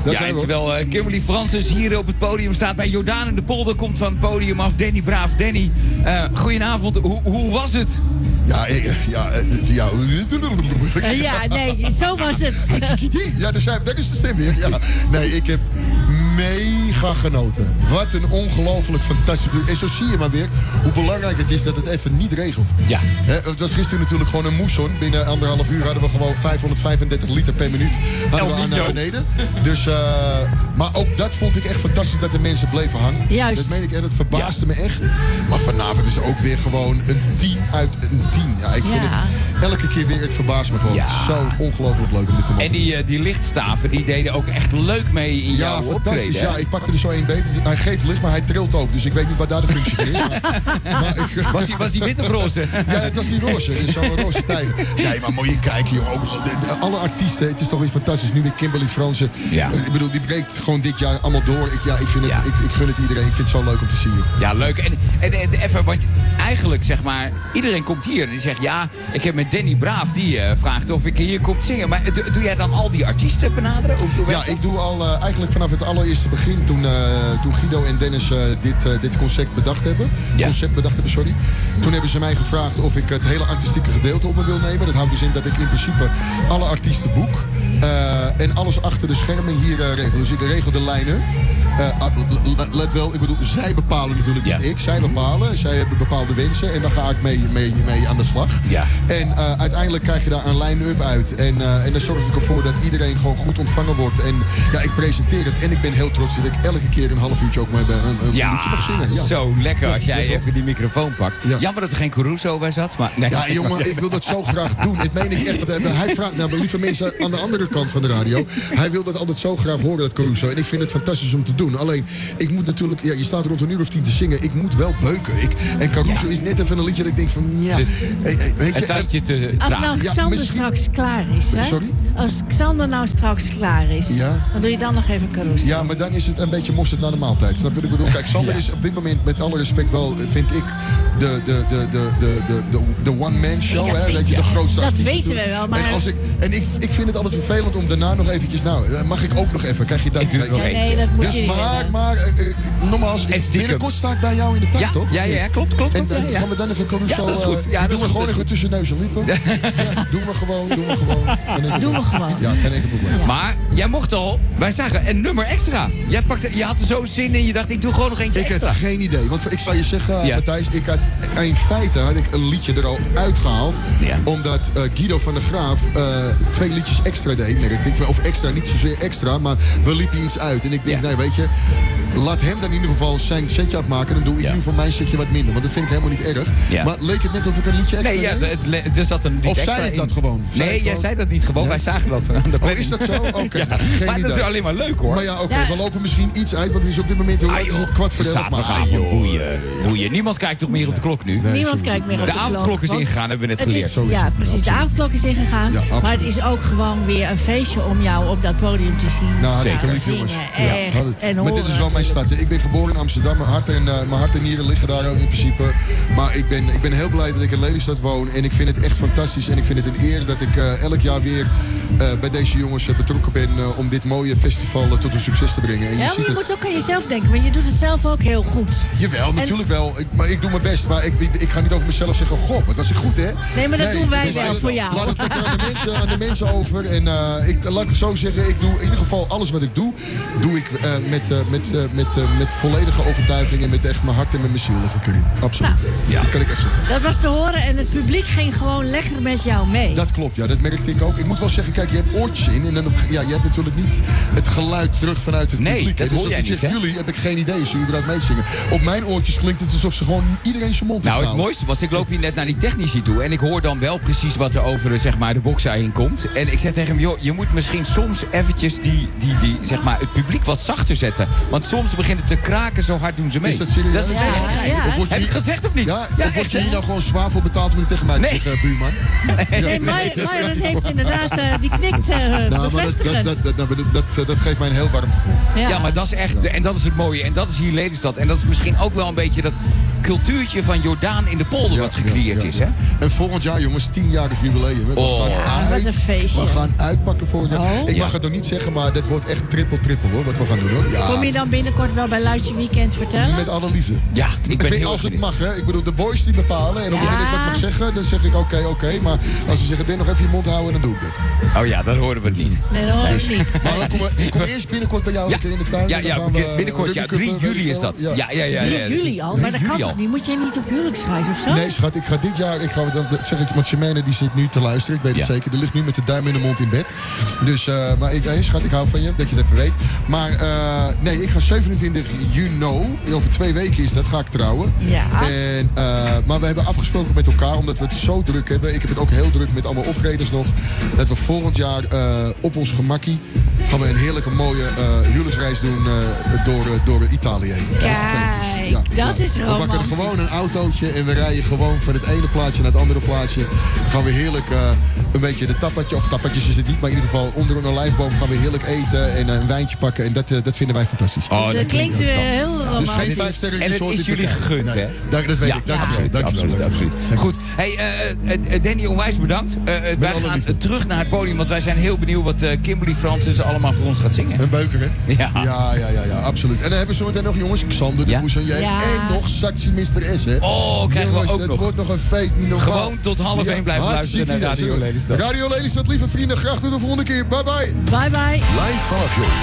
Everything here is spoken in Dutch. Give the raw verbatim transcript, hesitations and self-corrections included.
Daar ja, zijn en we. terwijl uh, Kimberly Francis hier op het podium staat bij Jordaan in de Polder, komt van het podium af Danny Braaf. Danny, uh, goedenavond. Hoe, hoe was het? Ja, eh, ja, eh, ja. Uh, ja, nee, zo was het. Ja, daar, zijn, daar is de stem weer. Ja. Nee, ik heb mega genoten. Wat een ongelooflijk fantastisch. En zo zie je maar weer hoe belangrijk het is dat het even niet regelt. Ja. He, het was gisteren natuurlijk gewoon een moesson. Binnen anderhalf uur hadden we gewoon vijfhonderdvijfendertig liter per minuut hadden we aan naar beneden. Dus, uh, maar ook dat vond ik echt fantastisch dat de mensen bleven hangen. Juist. Dat meen ik echt, dat verbaasde ja. me echt. Maar vanavond is ook weer gewoon een tien uit een tien. Ja, ik vind Ja. het elke keer weer, het verbaast me gewoon. Ja. Zo ongelooflijk leuk om dit te maken. En die, uh, die lichtstaven, die deden ook echt leuk mee in Ja, jouw fantastisch. optreden. Ja, ik pakte er zo één beter. Hij geeft licht, maar hij trilt ook. Dus ik weet niet wat daar de functie van is. Maar, maar ik, Was die, was die wit of roze? ja, het was die roze. Dus zo'n roze tijger. Nee, maar moet je kijken, jongen. Ook, de, de, alle artiesten, het is toch weer fantastisch. Nu weer Kimberly Fransen. Ja. Ik bedoel, die breekt gewoon dit jaar allemaal door. Ik, ja, ik, vind het, Ja. ik, ik gun het iedereen. Ik vind het zo leuk om te zien. Ja, leuk. En, en, en even, want eigenlijk zeg maar, iedereen komt hier en die zegt ja, ik heb met Danny Braaf, die uh, vraagt of ik hier kom zingen. Maar do, doe jij dan al die artiesten benaderen? Hoe, hoe Ja, ik doe al uh, eigenlijk vanaf het allereerste begin, toen, uh, toen Guido en Dennis uh, dit, uh, dit concept bedacht hebben. Ja. Concept bedacht hebben, sorry. Toen hebben ze mij gevraagd of ik het hele artistieke gedeelte op me wil nemen. Dat houdt dus in dat ik in principe alle artiesten boek. Uh, en alles achter de schermen hier uh, regel. Dus ik regel de lijnen. Uh, let wel, ik bedoel, zij bepalen natuurlijk niet Ja. ik. Zij bepalen, zij hebben bepaalde wensen en daar ga ik mee, mee, mee aan de slag. Ja. En uh, uiteindelijk krijg je daar een line-up uit. En, uh, en dan zorg ik ervoor dat iedereen gewoon goed ontvangen wordt. En ja, ik presenteer het en ik ben heel trots dat ik elke keer een half uurtje ook maar een, een Ja, liedje mag zingen. Ja, zo lekker als Ja, jij ja, toch? even die microfoon pakt. Ja. Jammer dat er geen Caruso bij zat, maar... Nee. Ja, jongen, ik wil dat zo graag doen. Dat meen ik echt. Want hij vraagt, nou, lieve mensen aan de andere kant van de radio. Hij wil dat altijd zo graag horen, dat Caruso. En ik vind het fantastisch om te doen. Alleen, ik moet natuurlijk... Ja, je staat rond een uur of tien te zingen. Ik moet wel beuken. Ik, en Caruso Ja. is net even een liedje dat ik denk van... Ja, Het- hey, hey, weet je... Een tandje te Als traag. nou Ja, Xander misschien- straks klaar is, hè? Sorry? Als Xander nou straks klaar is, Ja. dan doe je dan nog even Caruso. Ja, maar dan is het een beetje mosterd na de maaltijd. Snap je wat ik bedoel? Kijk, Sander Ja. is op dit moment met alle respect wel, vind ik, de, de, de, de, de, de, de, de one-man show. Dat Hè? weet Weet je, de je. grootste Dat artiest weten natuurlijk. we wel, maar- En, als ik, en ik, ik vind het altijd vervelend om daarna nog eventjes... Nou, eh, mag ik ook nog even? Krijg je dat? Ik doe het nog Ja, even. nee, dat moet Dus je niet maar, hebben. maar, eh, eh, nogmaals, En stiekem. binnenkort sta ik bij jou in de tuin, Ja, toch? ja, ja, klopt, klopt. En klopt, dan ja, ja. gaan we dan even Caruso... Ja, dat is goed. eh, Ja, dat is doen we goed, gewoon dat is even tussen neus en lippen. Ja, doen we gewoon, doen we gewoon. Geen enkel Doen we probleem. gewoon. Ja, geen enkel probleem. Maar jij mocht al, wij zagen een nummer extra. Jij pakte, je had er zo zin in, je dacht ik doe gewoon nog eentje Ik extra. heb geen idee. Want ik zal je zeggen, Ja. Matthijs, ik had in feite had ik een liedje er al uitgehaald. Ja. Omdat uh, Guido van der Graaf uh, twee liedjes extra deed, merkte ik. Of extra, niet zozeer extra, maar we liepen iets uit. En ik denk, Ja. nee, weet je, laat hem dan in ieder geval zijn setje afmaken. Dan doe ik Ja. nu voor mijn setje wat minder. Want dat vind ik helemaal niet erg. Ja. Maar leek het net of ik een liedje extra Nee, ja, deed? het, het, er zat een lied Of extra zei ik in. dat gewoon? Zei Nee, ik jij gewoon? zei dat niet gewoon. Ja? Wij zagen dat aan de Oh, planning. is dat zo? Oké, Ja. nou, geen Maar dat is idee. alleen maar leuk hoor. Maar ja, oké, Ja. we lopen misschien iets uit. Want het is op dit moment, hoe Ah, laat is joh, het? Kwart voor het de is elf. Maar, zaterdagavond, joh. boeien, boeien. Niemand kijkt toch meer op de klok nu? Nee, Niemand sowieso. kijkt meer op De de avondklok is klok. ingegaan, hebben we net Het geleerd. is, Sowieso. ja, precies. De Absoluut. avondklok is ingegaan. Ja, absoluut. maar het is ook gewoon weer een feestje om jou op dat podium te zien. Nou, hartstikke zingen, lief, jongens. echt. Had het- En maar dit is horen wel mijn natuurlijk. stad. hè. Ik ben geboren in Amsterdam. Mijn hart en, uh, mijn hart en nieren liggen daar in principe. Maar ik ben, ik ben heel blij dat ik in Lelystad woon. En ik vind het echt fantastisch. En ik vind het een eer dat ik uh, elk jaar weer uh, bij deze jongens uh, betrokken ben... Uh, om dit mooie festival uh, tot een succes te brengen. En Ja, je maar ziet je het. moet ook aan jezelf denken. Want je doet het zelf ook heel goed. Jawel, natuurlijk wel. Ik, maar ik doe mijn best. Maar ik, ik, ik ga niet over mezelf zeggen... Goh, wat was ik goed, hè? Nee, maar dat doen wij dus, wel uh, voor jou. Laat het lekker aan de mensen, aan de mensen over. En uh, ik, laat ik het zo zeggen. Ik doe in ieder geval alles wat ik doe... doe ik uh, met, uh, met, uh, met, uh, met volledige overtuiging... en met echt mijn hart en met mijn ziel. Karin. Absoluut. Nou. Ja. Dat kan ik echt zeggen. Dat was te horen en het publiek ging gewoon lekker met jou mee. Dat klopt, ja. Dat merkte ik ook. Ik moet wel zeggen, kijk, je hebt oortjes in. En dan op, ja, je hebt natuurlijk niet het geluid terug vanuit het Nee, publiek. hè. dat dus hoor als jij ik zeg niet, hè? jullie, heb ik geen idee. Ze überhaupt meezingen. Op mijn oortjes klinkt het alsof ze gewoon iedereen zijn mond Nou, het houden. mooiste was, ik loop hier net naar die technici toe... en ik hoor dan wel precies wat er over de, zeg maar, de box heen komt. En ik zeg tegen hem, joh, je moet misschien soms eventjes die, die, die, zeg maar, het publiek wat zachter zetten. Want soms begint het te kraken, zo hard doen ze mee. Is dat serieus? Dat is een Ja, beetje gek. ja. Of word je Heb ik hier- gezegd of niet? Ja, of word echt, je hier hè? nou gewoon zwaar voor betaald om het tegen mij te Nee. zeggen, buurman? Nee, Myron heeft inderdaad uh, die die knikt uh, Nou, maar dat, bevestigend. dat, dat, dat, dat, dat, dat geeft mij een heel warm gevoel. Ja, maar dat is echt, en dat is het mooie. En dat is hier Lelystad. En dat is misschien ook wel een beetje dat cultuurtje van Jordaan in de polder Ja, wat gecreëerd ja, ja, is, ja. hè? En volgend jaar, jongens, tienjarig jubileum. Hè. We Oh. gaan Ja, uit, wat een feestje. We gaan uitpakken voor jaar. Oh. Ik mag Ja. het nog niet zeggen, maar dit wordt echt triple triple hoor, wat we gaan doen hoor. Ja, Kom je dan binnenkort wel bij Luidje Weekend vertellen? met alle liefde. Ja, ik ben heel Als erg het mag, hè. Ik bedoel, de boys die bepalen. En op het Ja. moment dat ik wat mag zeggen, dan zeg ik oké, oké. Maar als ze zeggen, dit nog even je mond houden, dan doe ik dit. Oh ja, dan horen we het niet. Nee, dat hoor ik niet. Maar dan komen, ik kom eerst binnenkort bij jou Ja. een keer in de tuin. Ja, en dan ja, gaan we, binnenkort, ja. rugbycuppen, drie weet juli ik is veel. dat. Ja, ja, ja. drie ja. juli al, drie maar dat kan juli toch al. niet? Moet jij niet op huwelijksreis of zo? Nee, schat, ik ga dit jaar, ik ga, dan zeg ik, want Jermaine die zit nu te luisteren, ik weet het Ja. zeker, die ligt nu met de duim in de mond in bed. Dus, uh, maar ik, hey, schat, ik hou van je, dat je het even weet. Maar uh, nee, ik ga zevenentwintig juni, over twee weken is dat, ga ik trouwen. Ja. En, uh, maar we hebben afgesproken met elkaar, omdat we het zo druk hebben, ik heb het ook heel druk met allemaal optredens nog, dat we volgend jaar uh, op ons gemakkie gaan we een heerlijke mooie uh, huwelijksreis doen uh, door, uh, door Italië heen. Kijk, dat is We pakken romantisch. gewoon een autootje en we rijden gewoon van het ene plaatsje naar het andere plaatsje. Dan gaan we heerlijk uh, een beetje de tappatje, of tappatjes is het niet, maar in ieder geval onder een olijfboom gaan we heerlijk eten en uh, een wijntje pakken. En dat, uh, dat vinden wij fantastisch. Oh, Dat klinkt weer heel Dus geen romantisch. vijf sterren En het is jullie gegund, hè? Dat, dat weet Ja, ik. Dank ja. je wel. absoluut, Dank je wel. absoluut, absoluut. Goed, hey, uh, uh, Danny, onwijs bedankt. Uh, uh, wij alle gaan liefde. terug naar het podium, want wij zijn heel benieuwd wat uh, Kimberly Francis allemaal voor ons gaat zingen. Een beuker, hè? Ja. Ja, ja, ja, ja, absoluut. En dan hebben we zo meteen nog, jongens, Xander de Ja? Boezonnier Ja. en nog Saxi mister S, hè? Oh, krijgen we Jongens, ook het nog. wordt nog een feest, niet normaal. Gewoon tot half één blijven luisteren hartstikke naar Radio idee. Lelystad. Radio Lelystad, lieve vrienden, graag tot de volgende keer. Bye, bye. Bye bye. Live vanaf